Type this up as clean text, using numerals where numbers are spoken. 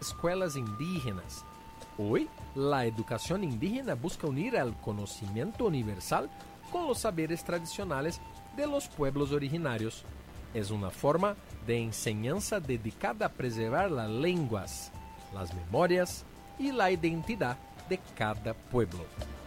escuelas indígenas. Hoy, la educación indígena busca unir el conocimiento universal con los saberes tradicionales de los pueblos originarios. Es una forma de enseñanza dedicada a preservar las lenguas, las memorias y la identidad de cada pueblo.